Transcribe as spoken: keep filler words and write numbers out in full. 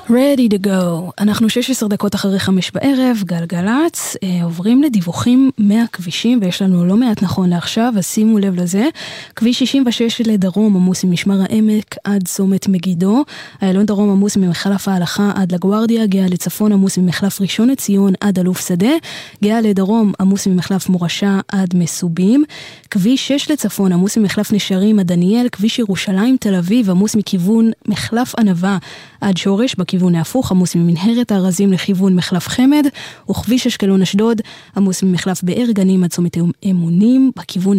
Ready to go. אנחנו שש עשרה דקות אחרי חמש בערב, גלגלץ, אה, עוברים לדיווחים מהכבישים, ויש לנו לא מעט נכון לעכשיו, אז שימו לב לזה. כביש שישים ושש לדרום עמוס ממשמר העמק עד צומת מגידו, איילון דרום עמוס ממחלף ההלכה עד לגוארדיה, גאה לצפון עמוס ממחלף ראשון לציון עד אלוף שדה, גאה לדרום עמוס ממחלף מורשה עד מסובים, כביש שש לצפון עמוס ממחלף נשרים עד דניאל, כביש ירושלים תל אביב עמוס מכיוון מחלף ענבה עד שורש, בכיוון ההפוך עמוס ממנהרת הארזים לכיוון מחלף חמד, וכביש אשקלון אשדוד עמוס ממחלף באר גנים עד צומת אמונים, בכיוון